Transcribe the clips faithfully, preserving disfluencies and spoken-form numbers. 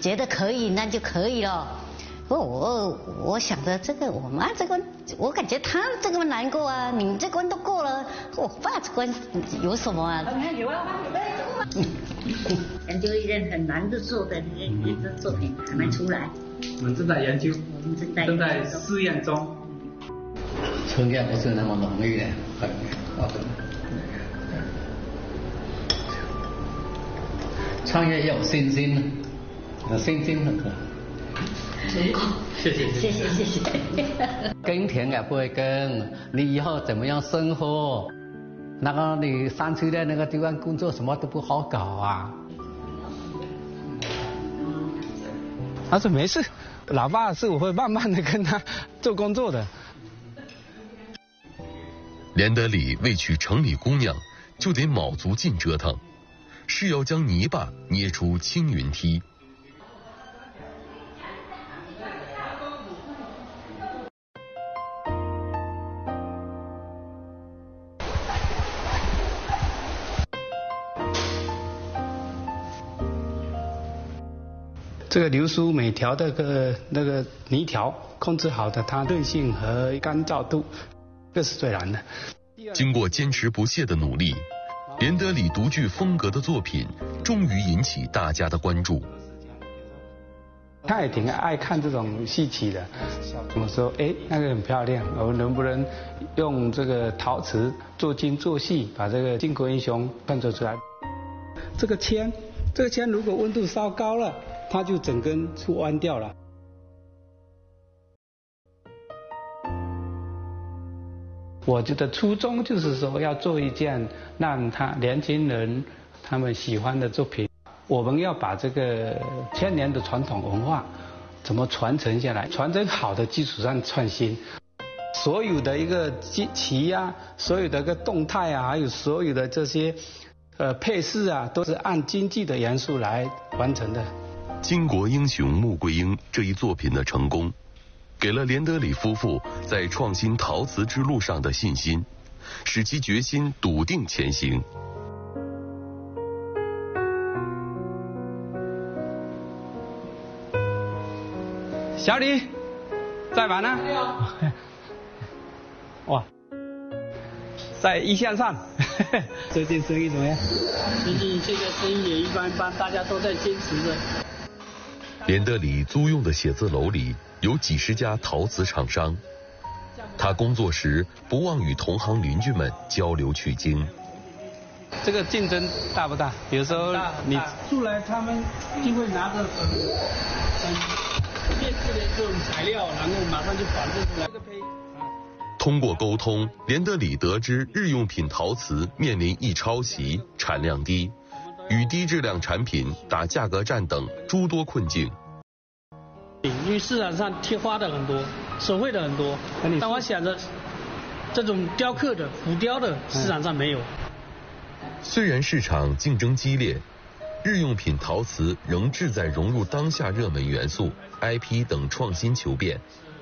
觉得可以，那就可以了。我我我想着这个我妈这关，我感觉她这个难过啊，你这关都过了，我爸这关有什么啊？有啊， 研究一件很难的做的那个研究作品还没出来。 我们正在研究， 我们正在正在试验中。 创业不是那么容易的，很很。创业要有信心，有信心很可。 谢谢谢谢谢谢。 耕田也不会耕，你以后怎么样生活？那个你山区的那个地方工作什么都不好搞啊。 他说没事，老爸是我会慢慢的跟他做工作的。 连德里为娶城里姑娘，就得卯足劲折腾，是要将泥巴捏出青云梯。 这个流苏每条的个那个泥条控制好的，它韧性和干燥度，这是最难的。 经过坚持不懈的努力，连德里独具风格的作品终于引起大家的关注。 他也挺爱看这种戏曲的，怎么说？哎，那个很漂亮，我们能不能用这个陶瓷做精做细，把这个靖国英雄创作出来？这个铅，这个铅如果温度烧高了，它就整根出弯掉了。我觉得初衷就是说要做一件让他年轻人他们喜欢的作品。我们要把这个千年的传统文化怎么传承下来，传承好的基础上创新。所有的一个旗啊，所有的一个动态啊，还有所有的这些呃配饰啊，都是按京剧的元素来完成的。 巾帼英雄穆桂英这一作品的成功，给了连德里夫妇在创新陶瓷之路上的信心，使其决心笃定前行。 小李，在吗呢？哇，在一线上，最近生意怎么样？ 最近这个生意也一般般，大家都在坚持着。 连德里租用的写字楼里有几十家陶瓷厂商，他工作时不忘与同行邻居们交流取经。 这个竞争大不大？有时候你出来，他们就会拿着很很劣质的这种材料，然后马上就反制出来。 通过沟通，连德里得知日用品陶瓷面临易抄袭、产量低、与低质量产品打价格战等诸多困境。 因为市场上贴花的很多，手绘的很多，但我想着这种雕刻的、浮雕的市场上没有。 虽然市场竞争激烈，日用品陶瓷仍志在融入当下热门元素、I P 等创新求变。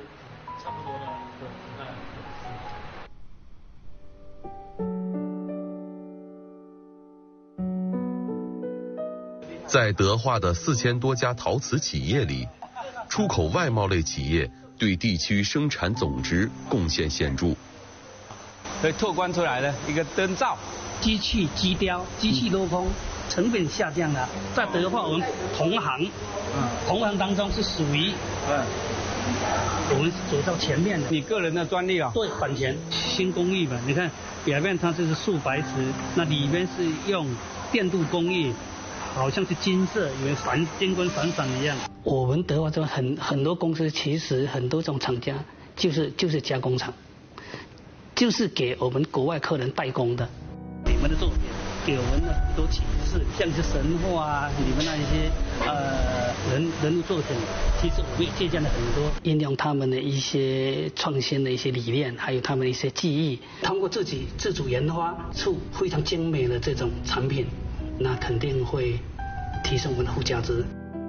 在德化的四千多家陶瓷企业里，出口外贸类企业对地区生产总值贡献显著。 所以拓宽出来的一个灯罩， 机器机雕、机器镂空，成本下降了。在德化，我们同行，嗯，同行当中是属于，嗯，我们走到前面的。 你个人的专利啊？ 对，版权新工艺嘛。你看表面它就是素白瓷，那里面是用电镀工艺。好像是金色，以为闪金光闪闪一样。我们德化这很很多公司，其实很多种厂家就是就是加工厂，就是给我们国外客人代工的。你们的作品给我们的很多启示，像是神话啊，你们那一些呃人人物作品，其实我们也借鉴了很多，应用他们的一些创新的一些理念，还有他们的一些技艺，通过自己自主研发出非常精美的这种产品。那肯定会提升我们的附加值。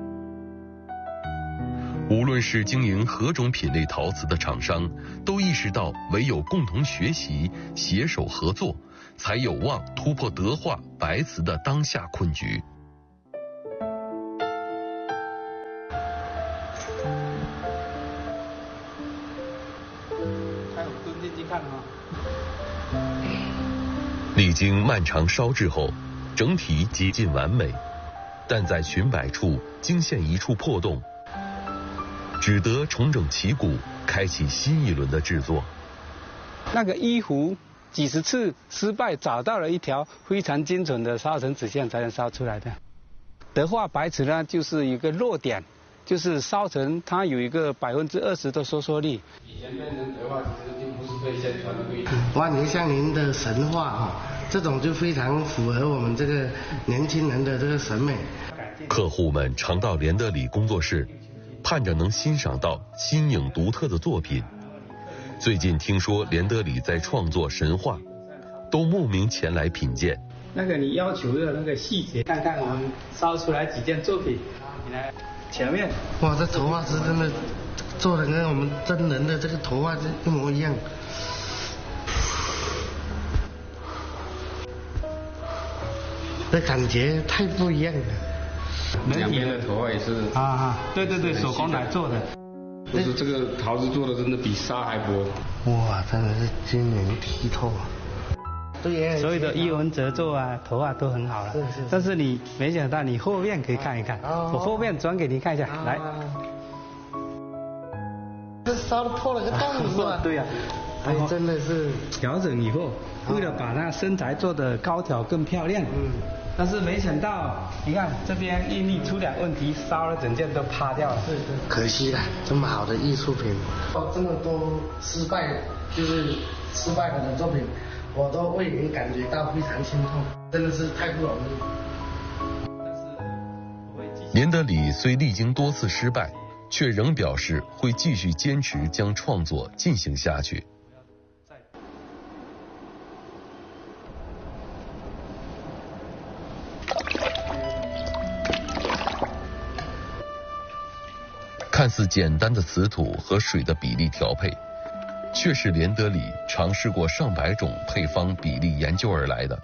无论是经营何种品类陶瓷的厂商，都意识到唯有共同学习、携手合作，才有望突破德化白瓷的当下困局。 看啊。 历经漫长烧制后，整体几近完美，但在裙摆处惊现一处破洞，只得重整旗鼓，开启新一轮的制作。 那个衣服几十次失败，找到了一条非常精准的烧成纸线才能烧出来的。德化白瓷呢，就是一个弱点，就是烧成它有一个百分之二十的收缩率。 以前变成德化其实并不是被宣传的规定。 万年香菱的神话啊，这种就非常符合我们这个年轻人的这个审美。 客户们常到连德里工作室，盼着能欣赏到新颖独特的作品。最近听说连德里在创作神话，都慕名前来品鉴。 那个你要求的那个细节，看看我们烧出来几件作品，你来前面。 哇，这头发是真的做的跟我们真人的这个头发是一模一样。这感觉太不一样了。 两边的头发也是啊啊，对对对，手工来做的。 就是这个陶瓷做的真的比纱还薄。 哇，真的是晶莹剔透啊！对， 所有的衣纹褶皱啊，头发都很好了。是是。但是你没想到，你后面可以看一看。哦。我后面转给你看一下，啊、来。 这烧的破了个洞是吧？ 对呀、啊。哎，真的是调整以后，为了把那身材做得高挑更漂亮。嗯。但是没想到，你看这边印力出点问题，烧了整件都趴掉了。对对。 可惜了，这么好的艺术品，哦，这么多失败，就是失败了的作品，我都为您感觉到非常心痛，真的是太不容易。 连德里虽历经多次失败，却仍表示会继续坚持将创作进行下去。看似简单的瓷土和水的比例调配，却是连德里尝试过上百种配方比例研究而来的。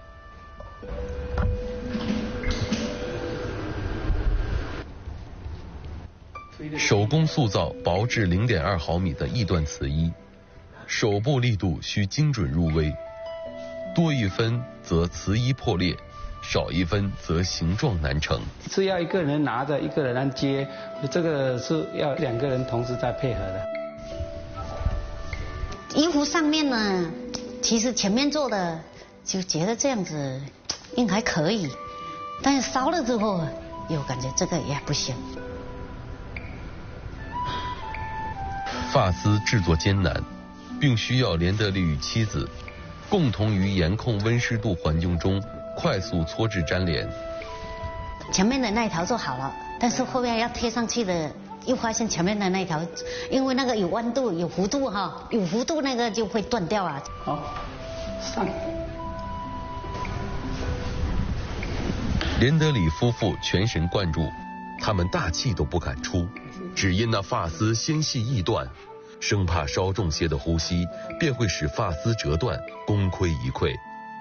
手工塑造薄至 零点二毫米的臆断瓷衣，手部力度需精准入微，多一分则瓷衣破裂，少一分则形状难成。 是要一个人拿着，一个人接，这个是要两个人同时在配合的。 衣服上面呢，其实前面做的就觉得这样子应该还可以，但是烧了之后又感觉这个也不行。 发丝制作艰难，并需要连德里与妻子共同于严控温湿度环境中快速搓制粘连。 前面的那一条做好了，但是后面要贴上去的，又发现前面的那一条，因为那个有弯度、有弧度哈，有弧度那个就会断掉啊。 好，上。 连德里夫妇全神贯注，他们大气都不敢出，只因那发丝纤细易断，生怕稍重些的呼吸便会使发丝折断，功亏一篑。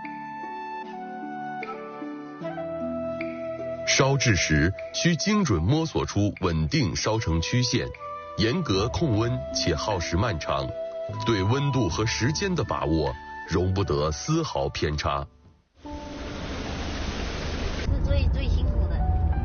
烧制时需精准摸索出稳定烧成曲线，严格控温且耗时漫长，对温度和时间的把握容不得丝毫偏差。 是最最辛苦的。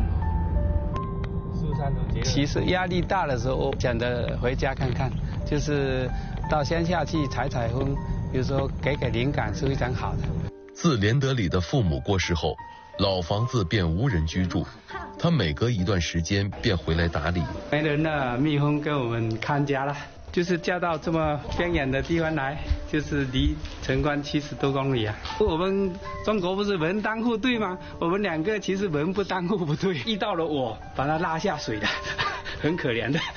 其实压力大的时候，想着回家看看，就是到乡下去采采风，比如说给给灵感是非常好的。 自连德里的父母过世后，老房子便无人居住，他每隔一段时间便回来打理。 没人了，蜜蜂跟我们看家了，就是嫁到这么偏远的地方来，就是离城关七十多公里啊。我们中国不是门当户对吗？我们两个其实门不当户不对，遇到了我把他拉下水的，很可怜的。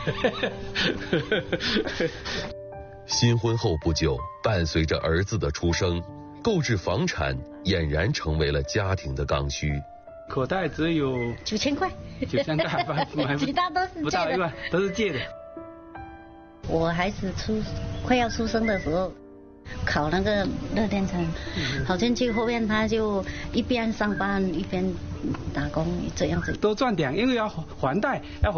新婚后不久，伴随着儿子的出生，购置房产俨然成为了家庭的刚需。 口袋只有九千块， 九千块， 其他都是借的， 不到一万，都是借的。 我孩子出快要出生的时候，考那个乐天成，考进去后面他就一边上班一边打工，这样子多赚点，因为要还贷，要